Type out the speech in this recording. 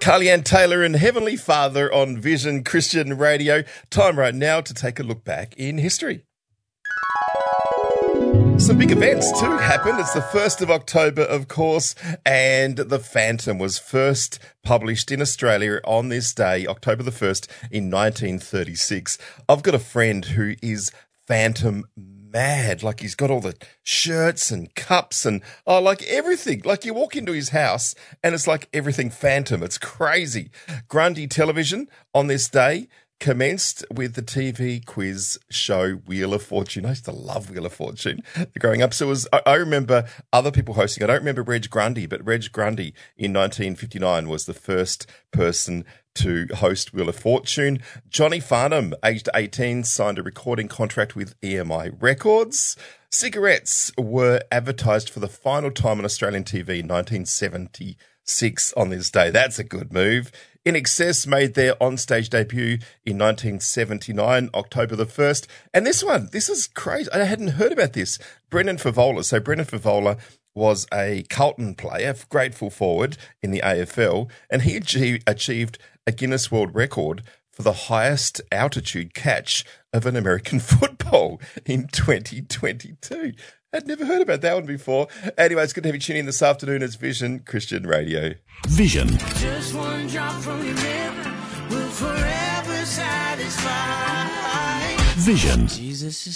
Carly-Ann Taylor and Heavenly Father on Vision Christian Radio. Time right now to take a look back in history. Some big events too happened. It's the 1st of October, of course, and The Phantom was first published in Australia on this day, October the 1st in 1936. I've got a friend who is Phantom mad. Like, he's got all the shirts and cups and like everything. Like, you walk into his house and it's like everything Phantom. It's crazy. Grundy Television on this day commenced with the TV quiz show Wheel of Fortune. I used to love Wheel of Fortune growing up. So I remember other people hosting. I don't remember Reg Grundy, but Reg Grundy in 1959 was the first person to host Wheel of Fortune. Johnny Farnham, aged 18, signed a recording contract with EMI Records. Cigarettes were advertised for the final time on Australian TV in 1976 on this day. That's a good move. INXS made their onstage debut in 1979, October the 1st. And this is crazy. I hadn't heard about this. Brendan Favola. So Brendan Favola was a Carlton player, great full forward in the AFL, and he achieved a Guinness World Record for the highest altitude catch of an American football in 2022. I'd never heard about that one before. Anyway, it's good to have you tuning in this afternoon as Vision Christian Radio. Vision. Just one drop from your lip will forever satisfy. Vision. Jesus is